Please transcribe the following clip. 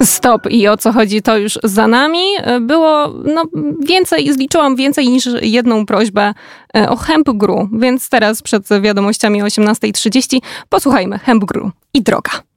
Stop i o co chodzi, to już za nami. Było więcej, zliczyłam więcej niż jedną prośbę o Hempgru, więc teraz przed wiadomościami o 18:30 posłuchajmy Hempgru i droga.